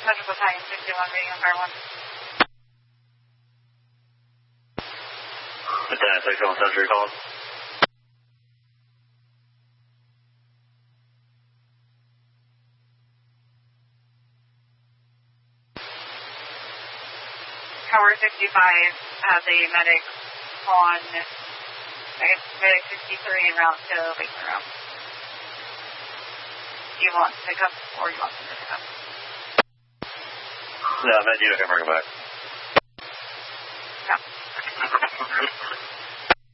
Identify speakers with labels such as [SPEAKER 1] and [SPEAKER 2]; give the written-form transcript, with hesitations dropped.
[SPEAKER 1] Central Battalion 61 reading on Car 1.
[SPEAKER 2] Lieutenant 61 Century calling.
[SPEAKER 1] Tower 65 has a medic on, I guess, medic 63 en route to Lake Monroe. Do you want to pick up or you want them to pick up?
[SPEAKER 2] No, Med Unit can bring it back.
[SPEAKER 1] No.